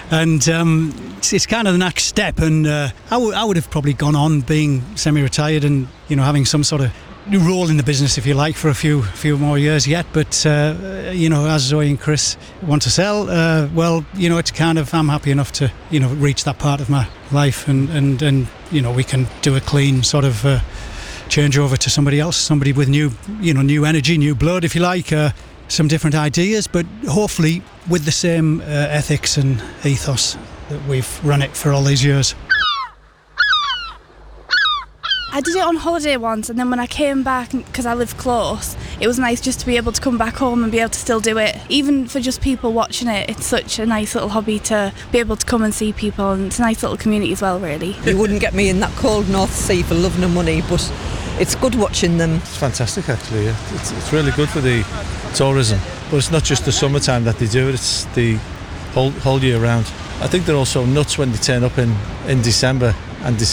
And it's kind of the next step. And I would have probably gone on being semi-retired and, you know, having some sort of role in the business, if you like, for a few more years yet. But you know, as Zoe and Chris want to sell, well, you know, it's kind of, I'm happy enough to, you know, reach that part of my life, and you know, we can do a clean sort of change over to somebody else, somebody with new energy, new blood, if you like, some different ideas, but hopefully with the same ethics and ethos that we've run it for all these years. I did it on holiday once, and then when I came back, because I live close, it was nice just to be able to come back home and be able to still do it. Even for just people watching it, it's such a nice little hobby to be able to come and see people, and it's a nice little community as well, really. You wouldn't get me in that cold North Sea for love nor money, but it's good watching them. It's fantastic, actually, yeah. It's really good for the tourism. But it's not just the summertime that they do it, it's the whole year round. I think they're also nuts when they turn up in December and